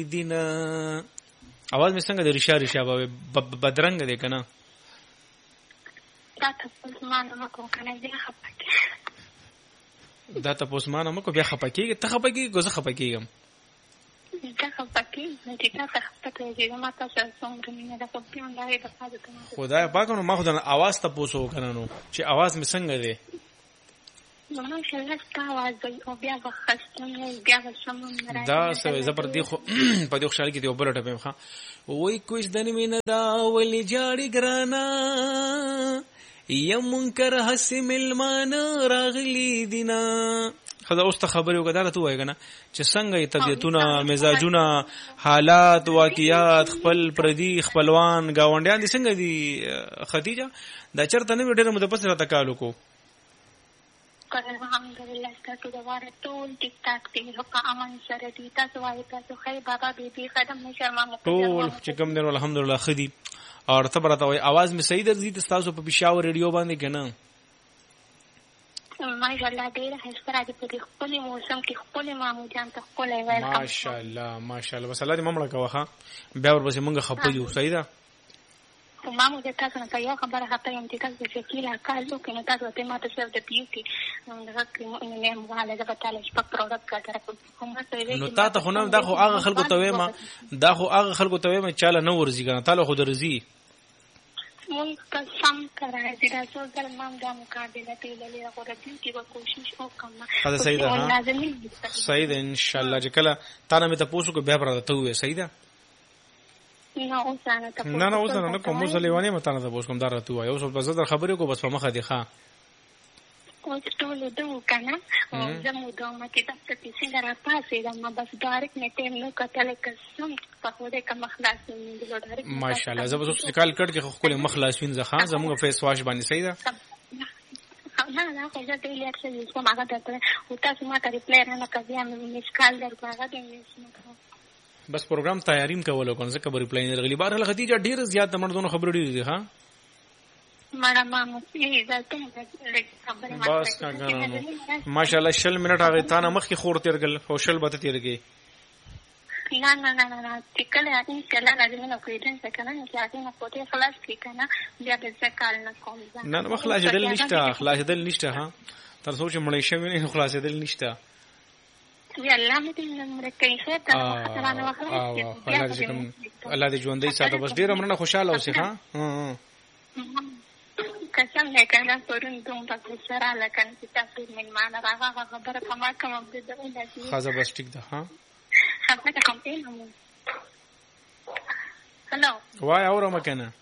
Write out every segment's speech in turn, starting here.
دین आवाज می څنګه د ریشا ریشا بدرنګ دی کنه دا تاسو ما نه کوم کنه بیا خپکه دا تاسو ما نه کوم بیا خپکیږي ته خپکیږي ګوزه خپکیږم دا خپکیږي چې تاسو خپکیږي ما تاسو څنګه نه دا په پیون دا د فاده خدای پاک نو ما خو د आवाज تاسو کنه نو چې आवाज می څنګه دی نو ماشاءالله تا आवाज او بیا وختونه بیا سمون راځي دا څه زبردي خو په دې خوشاله کې دی وبره ټپم ښا وای کوښ دنه مين دا ولي جاړي ګرانا یمنکر حسم المان راغلی دینا خدا اوس ته خبرې وکړه ته وای کنه چې څنګه طبيعتونه مزاجونه حالات واقعیات خپل پردي خپلوان گاونډیان دي څنګه دي خدیجه دا چرته نه ډېر مدپس راته کالو کو الحمدلله تاسو دا واره ټول ټیک ټاک دی په امن سره دي تاسو وایي تاسو خیر بابا بیبي خدم نشرما ټول چې کوم دی الحمدلله خدي اور ته برته وای आवाज می صحیح درځي تاسو په پېښور ریډیو باندې کنه ماشاءالله ډیر هسته راځي په خپل موسم کې خپل مامو جان ته خپل ویل ماشاءالله ماشاءالله بس الله دې ممړه کوه بیا ورپسې مونږ خپل یو صحیح ده مامو د تاسو نه یو خبره هته یم چې تاسو چې کله کالو کې تاسو ته ماته سر د بیوټي نو نه مواله د بتاله شپ پروډکټ کړه نو تا ته خو نه دا خو هغه خلکو ته وایم دا خو هغه خلکو ته وایم چاله نه ورځي کنه تعالی خو درځي مونږ قسم کرای چې تاسو در مام د مقابله ته لري غوړه دي چې کوشش وکړم دا صحیح ده صحیح ده ان شاء الله چې کله تا نه مې تاسو کو بیا براته وې صحیح ده نه اوسانه نه کوم څه لیوانه مته نه تاسو کوم درته وای اوس په زړه خبرې کو بس په مخه دی ښا او ټول دوه کنه زموږ د مکه تاسو چې څنګه راپاسې دا ما بس ډایرکټ نه ټیم نو کتل قسم په خوده کوم خلاص نه دی ډایرکټ ماشاءالله زه اوس کال کټ کې خو کله مخلاصین ځخه زموږ فیس واش باندې صحیح ده نه خو زه ډیلی اکسرسایز کوم هغه درته او تاسو ما ته ریپلای نه کوي مې سکال درکو هغه دې بس پروګرام تیاریم کولو کنه ځکه بری پلاین غلی بار له خدیجه ډیر زیات مردونو خبرې ډیر دي ها مړه مامو یې ځکه خبره بس څنګه ماشاءالله شل منټ هغه تانه مخ کې خور تیرګل او شل بته تیرګي نه تکله ان شاء الله لازم نه کوي څنګه کنه چې هغه نه پوتې خلاص کی کنه بیا به ځکه نه کوم نه خلاص دل نشته خلاص دل نشته ها تر څو چې مړې شوی نه خلاص دل نشته یا الله دې نمبر کې ښه ته الله دې ژوندۍ ساته بس ډیر امرنه خوشاله اوسې ها قسم نه کنه پرون دوم په سره لکه چې تاسو مېلمانه راغله خبره کومه کوم دې خازه بس ټیک ده ها خبره کوم ته نو هلو وای اورم کنه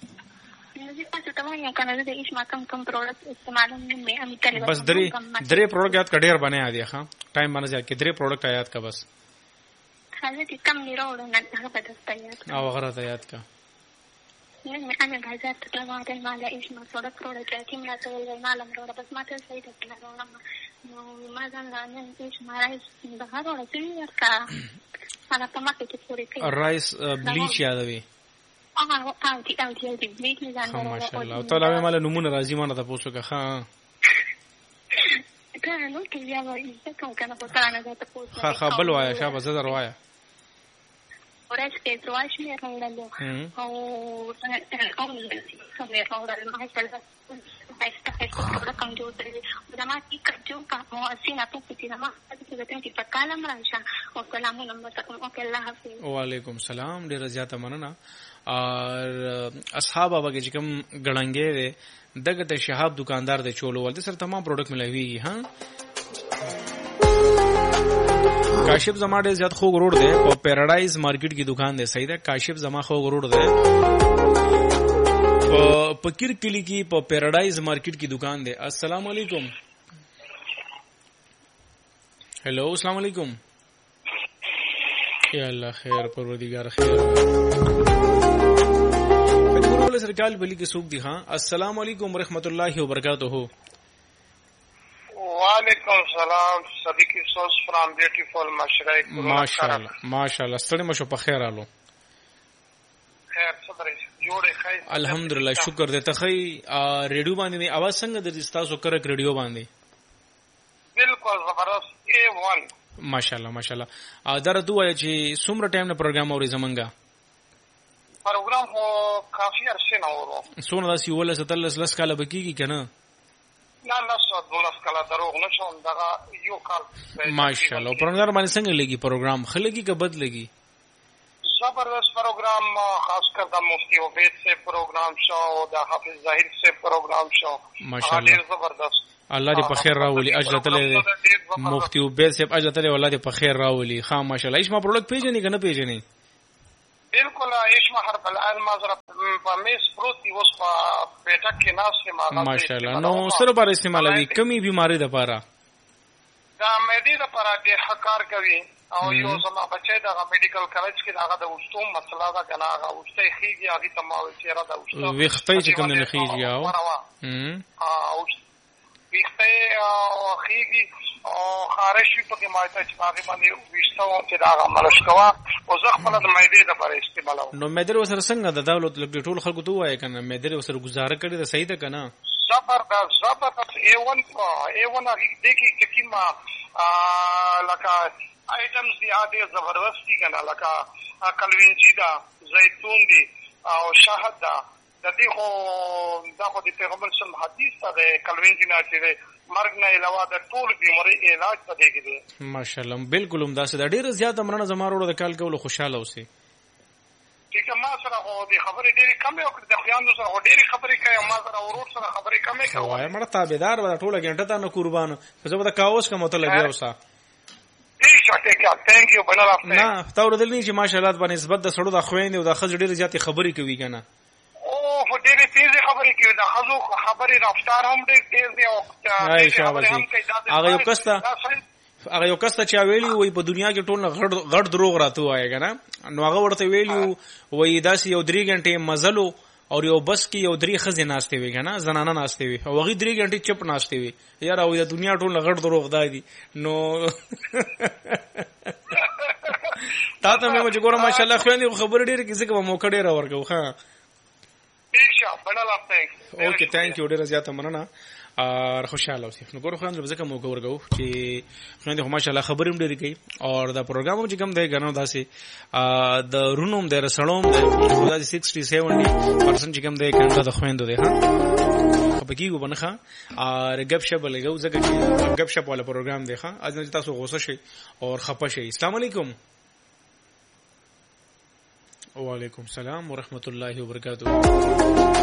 بس درې پروډکټ یاد کډیر بنه ادي ها ټایم باندې ځکه درې پروډکټ یاد کا بس حالت کم نه راوړل نه هغه بدسته یاد او غره یاد کا نه انا غازات طلبات المال ايش ما پروډکټ کې ما ته ویل مالم راوړل بس ما ته صحیح ده نو ما ځان نه ايش ما رايس د هغه ورته ورکا انا په ما کې پوری کې رایس بلیچ یادوي او دې بلیچ نه ځان ماشاءالله او تعالی مال نمونه راځي ما نه تاسو کا ها نو کې بیا وایي چې کوم کنه په تانه ده تاسو ها بل وایا شابه زدر وایا ورځ کې تواش نه راوړل او څنګه راوړل ما څنګه هیڅ کوم جو درې دا ما کې کجو کا مو اسینه په پټینا ما چې ته په کالم راشه او سلام نمبر تکم او الله حافظ وعلیکم السلام ډیر زیاته مننه اور اصحاب ابا کې کوم غړنګې ده دغه ته شهاب دکاندار د چولو ولته سره تمام پروډکټ ملوي ها کاشف زما ډیر زیات خوږ روډ ده او پیراډایز مارکیټ کی دکان ده صحیح ده کاشف زما خوږ روډ ده په پکیر کلی کی په پیراډایز مارکیټ کی دکان ده السلام علیکم هلو السلام علیکم یا الله خیر پروردگار خیر ټول سرکال بلی کې سوق دي ها السلام علیکم ورحمت الله وبرکاتہ وعلیکم السلام سبھی کی سوز فرام بیوٹیفل مشرق ماشاءالله ستړي مشو په خیر الو خیر صبر جوړه خیر الحمدلله شکر دې ته خی ریډیو باندې आवाज څنګه د تاسو کرک ریډیو باندې بالکل زبردست A1 ماشاءالله ماشاءالله. درته وای چې څومره ټایم نه پروګرام اوري زمونږه پروګرام هو کافي ارسه نه ورو څونه داسې ولس تلس لس کاله بکیږي کنه نه لس 12 کاله دروغ نه شوم دغه یو کال ماشاءالله. پروګرام باندې څنګه لګي پروګرام خلګي که بد لګي زبردست پروگرام خاص کر د مفتی عبید سے پروگرام شو د حافظ ظاهر سے پروگرام شو ماشاءالله زبردست. الله دې په خیر راولي اجر تل مفتی عبید صاحب اجر تل الله دې په خیر راولي خام ماشاءالله. ایش ما پروډکټ پیژنې کنه پیژنې بالکل ایش ما هر بل ان مازر په میس پروتي اوس په بیٹک کې ناس کې ما ماشاءالله. نو سره بار استعمالوي کمی بیماری د پاره دا مېدی د پاره د حکار کوي او یو زما بچی د میډیکل کالج کې هغه د وستوم مسله دا کنه هغه وسته خيږي هغه تماوي چې را دا وسته وختې چې کوم نه خيږي او وسته خيږي او خارش په کې ماته چې هغه باندې وسته چې دا ملش کوا او زه خپل د مېدی د پاره استعمالو. نو مېدر وسره څنګه د دولت لګ ټول خلکو ته وای کنه مېدر وسره گزاره کړی دا صحیح ده کنه زبردست A1 هغه د کې چې کیما لکه آیټمز دی اده زبردستی کنه لکه کلوینچی دا زیتون دی او شهد دا د دې خو د پیغمبر صلی الله حدیث ته کلوینچی نه چې مرګ نه علاوه د ټول بیماری علاج پدې کې دی ماشاءالله. بالکل هم دا څه ډېر زیاته مرنه زمارو د کال کولو خوشاله اوسې چې ما سره خو د خبرې ډېری کمې وکړې د خیانو سره ډېری خبرې کوي ما سره ورور سره خبرې کمې کوي وای مړه تابعدار ولا ټوله غنټه ته نه قربان په زبر د کاوس کوم ته لګیا اوسه thank you بنلا نه تا ورته دلني چې ماشاءالله په نسبت د سړو د خويندې او د خځې ډېر زیاتې خبرې کوي کنه او په ډېرې تیزه خبرې کوي د خځو خبرې رفتار هم ډېر تیز دی او هغه یو کس ته چې ویلی وای په دنیا کې ټول غړ دروغ راته وای کنه نو هغه ورته ویلی وای داسې یو 3 غنټې مزلو او یو بس کې یو 3 خزې ناشته وي کنه زنانه ناشته وي او هغه 3 غنټې چپ ناشته وي یار او د دنیا ټول غړ دروغ دادي نو تا ته مې چې ګوره ماشاءالله خويندې خبر ډېر کې څه موقع ډېر ورکو ها اوکې ثانک یو ډېر زیاته مننه اور خوشاله اوسئ. نو ګوره خويندې زکه موقع ورکو چې خويندې ماشاءالله خبرې هم ډېرې کوي او دا پروګرام چې کوم دی غنو داسې د رونوم د رسړوم د 60-70% چې کوم دی کنده د خويندو دی ها بګیو بنخه اور غب شپ لګو زکه چې غب شپ والا پروګرام دی ها اځنه تاسو غوسه شي او خپه شي. السلام علیکم. وعلیکم السلام ورحمت الله وبرکاتہ.